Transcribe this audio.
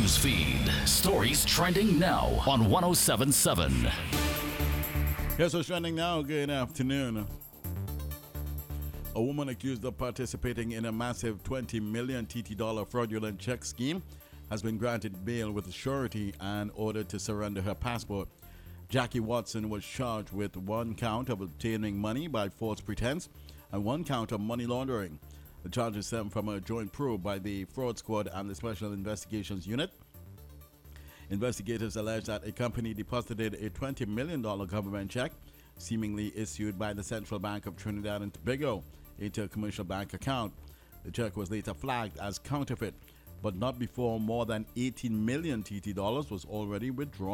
news feed. Stories trending now on 1077. Here's what's trending now. Good afternoon. A woman accused of participating in a massive 20 million TT dollar fraudulent check scheme has been granted bail with surety and ordered to surrender her passport. Jackie Watson was charged with one count of obtaining money by false pretense and one count of money laundering. The charges stem from a joint probe by the Fraud Squad and the Special Investigations Unit. Investigators allege that a company deposited a $20 million government check, seemingly issued by the Central Bank of Trinidad and Tobago, into a commercial bank account. The check was later flagged as counterfeit, but not before more than 18 million TT dollars was already withdrawn